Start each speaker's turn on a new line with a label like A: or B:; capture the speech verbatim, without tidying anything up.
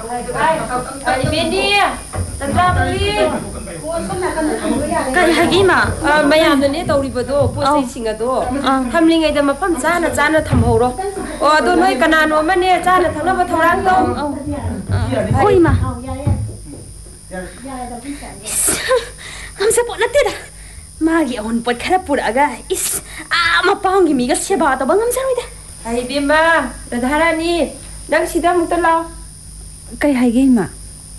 A: Ibeni, tanda beli.
B: Kari hagi ma?
A: Mayam na ni tauri bado, posai singa do. Hamling ay dama pam cana cana thamhoro. O do noi kanano mane cana thana ba thorang do.
B: Oi ma. Ngamsa po na tira. Magi on pot khara puraga. Is ah mapang gi miga seba ta bangam saroi da.
A: Ai bimba, dadharani, nang sida mukta law.
B: Kari hagi ma?